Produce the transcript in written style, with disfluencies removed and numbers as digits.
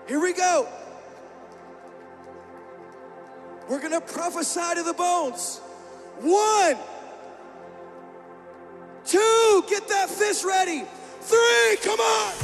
Here we go. We're gonna prophesy to the bones. 1, 2, get that fist ready. 3, come on.